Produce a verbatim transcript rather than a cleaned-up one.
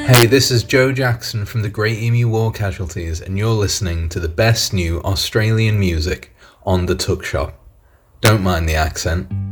Hey, this is Joe Jackson from the Great Emu War Casualties, and you're listening to the best new Australian music on the Tuck Shop. Don't mind the accent.